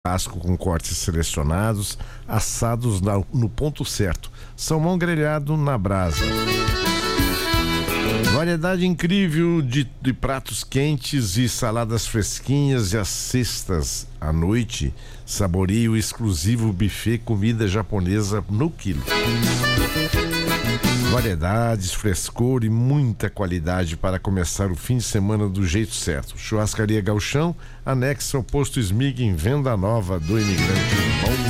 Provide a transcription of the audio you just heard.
churrasco com cortes selecionados, assados no ponto certo, salmão grelhado na brasa. Variedade incrível de pratos quentes e saladas fresquinhas, e às sextas à noite saboreie o exclusivo buffet comida japonesa no quilo. Variedades, frescor e muita qualidade para começar o fim de semana do jeito certo. Churrascaria Gauchão, anexa ao posto Smig, em Venda Nova do Imigrante. Bom